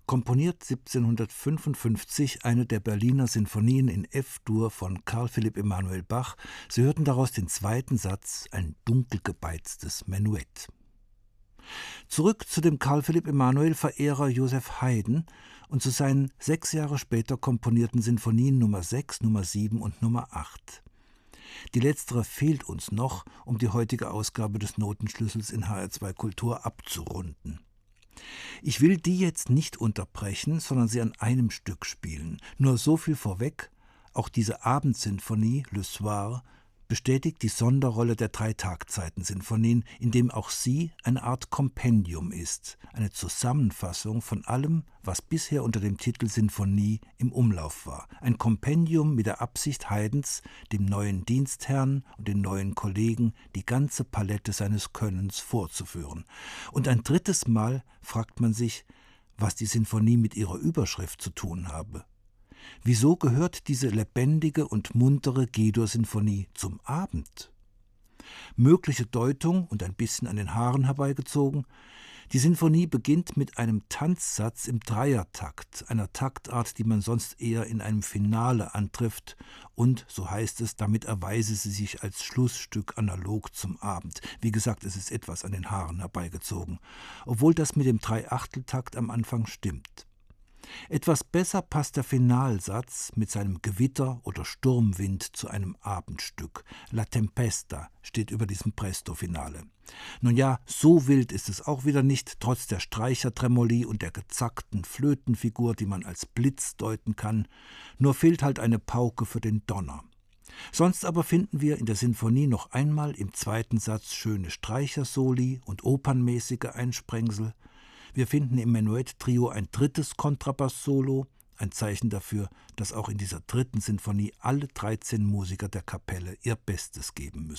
komponiert 1755 eine der Berliner Sinfonien in F-Dur von Carl Philipp Emanuel Bach. Sie hörten daraus den zweiten Satz, ein dunkel gebeiztes Menuett. Zurück zu dem Carl Philipp Emanuel-Verehrer Joseph Haydn und zu seinen 6 Jahre später komponierten Sinfonien Nummer 6, Nummer 7 und Nummer 8. Die letztere fehlt uns noch, um die heutige Ausgabe des Notenschlüssels in HR2 Kultur abzurunden. Ich will die jetzt nicht unterbrechen, sondern sie an einem Stück spielen. Nur so viel vorweg, auch diese Abendsinfonie, Le Soir, bestätigt die Sonderrolle der Dreitagzeiten-Sinfonien, in dem auch sie eine Art Kompendium ist, eine Zusammenfassung von allem, was bisher unter dem Titel Sinfonie im Umlauf war. Ein Kompendium mit der Absicht Haydns, dem neuen Dienstherrn und den neuen Kollegen die ganze Palette seines Könnens vorzuführen. Und ein drittes Mal fragt man sich, was die Sinfonie mit ihrer Überschrift zu tun habe. Wieso gehört diese lebendige und muntere G-Dur-Sinfonie zum Abend? Mögliche Deutung und ein bisschen an den Haaren herbeigezogen: Die Sinfonie beginnt mit einem Tanzsatz im Dreiertakt, einer Taktart, die man sonst eher in einem Finale antrifft, und, so heißt es, damit erweise sie sich als Schlussstück analog zum Abend. Wie gesagt, es ist etwas an den Haaren herbeigezogen, obwohl das mit dem Dreiachteltakt am Anfang stimmt. Etwas besser passt der Finalsatz mit seinem Gewitter oder Sturmwind zu einem Abendstück. La Tempesta steht über diesem Presto-Finale. Nun ja, so wild ist es auch wieder nicht, trotz der Streichertremoli und der gezackten Flötenfigur, die man als Blitz deuten kann. Nur fehlt halt eine Pauke für den Donner. Sonst aber finden wir in der Sinfonie noch einmal im zweiten Satz schöne Streichersoli und opernmäßige Einsprengsel. Wir finden im Menuett-Trio ein drittes Kontrabass-Solo, ein Zeichen dafür, dass auch in dieser dritten Sinfonie alle 13 Musiker der Kapelle ihr Bestes geben müssen.